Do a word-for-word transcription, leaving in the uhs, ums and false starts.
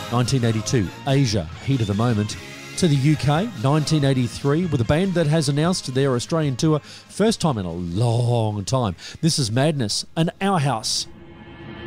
nineteen eighty-two, Asia, Heat of the Moment. To the U K, nineteen eighty-three, with a band that has announced their Australian tour, first time in a long time. This is Madness and Our House.